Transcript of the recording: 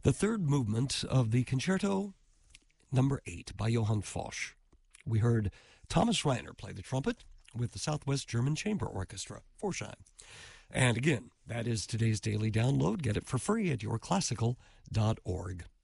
The third movement of the Concerto Number 8 by Johann Foch. We heard Thomas Reiner play the trumpet with the Southwest German Chamber Orchestra, Forsheim. And again, that is today's daily download. Get it for free at yourclassical.org.